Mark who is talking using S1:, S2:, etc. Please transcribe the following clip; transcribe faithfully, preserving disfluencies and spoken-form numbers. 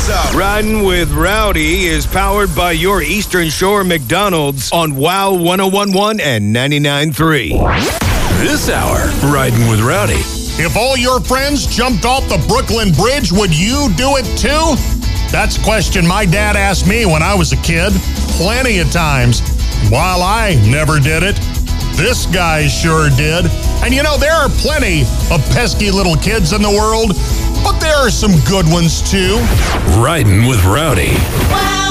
S1: This hour, Riding with Rowdy is powered by your Eastern Shore McDonald's on WOW one oh one point one and ninety-nine point three.
S2: This hour, Riding with Rowdy.
S3: If all your friends jumped off the Brooklyn Bridge, would you do it too? That's a question my dad asked me when I was a kid, plenty of times. While I never did it, this guy sure did. And you know, there are plenty of pesky little kids in the world, but there are some good ones too.
S2: Riding with Rowdy.
S4: Wow.